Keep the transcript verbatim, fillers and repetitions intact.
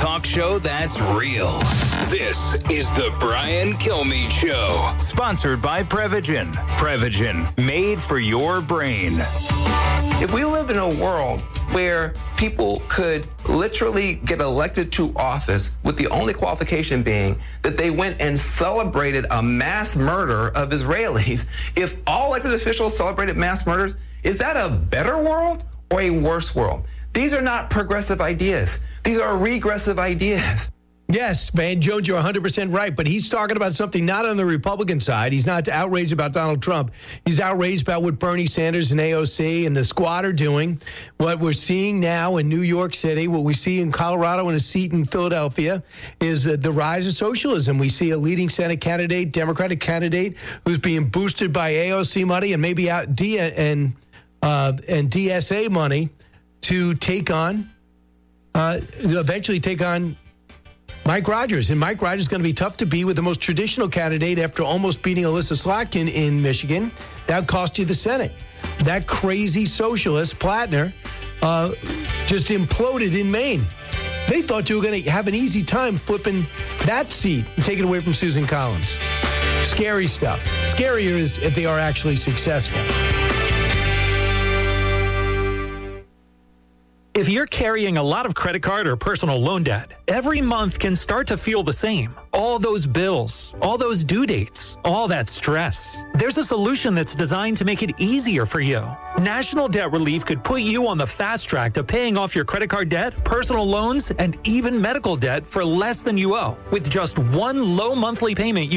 talk show that's real. This is the Brian Kilmeade Show. Sponsored by Prevagen. Prevagen, made for your brain. If we live in a world where people could literally get elected to office with the only qualification being that they went and celebrated a mass murder of Israelis, if all elected officials celebrated mass murders, is that a better world or a worse world? These are not progressive ideas. These are regressive ideas. Yes, Van Jones, you're one hundred percent right, but he's talking about something not on the Republican side. He's not outraged about Donald Trump. He's outraged about what Bernie Sanders and A O C and the squad are doing, what we're seeing now in New York City, what we see in Colorado and a seat in Philadelphia is uh, the rise of socialism. We see a leading Senate candidate, Democratic candidate, who's being boosted by A O C money and maybe out D and, uh, and D S A money to take on, uh, eventually take on Mike Rogers. And Mike Rogers is going to be tough to beat with the most traditional candidate after almost beating Alyssa Slotkin in Michigan. That cost you the Senate. That crazy socialist, Plattner, uh, just imploded in Maine. They thought you were going to have an easy time flipping that seat and taking it away from Susan Collins. Scary stuff. Scarier is if they are actually successful. If you're carrying a lot of credit card or personal loan debt, every month can start to feel the same. All those bills, all those due dates, all that stress. There's a solution that's designed to make it easier for you. National Debt Relief could put you on the fast track to paying off your credit card debt, personal loans, and even medical debt for less than you owe. With just one low monthly payment, you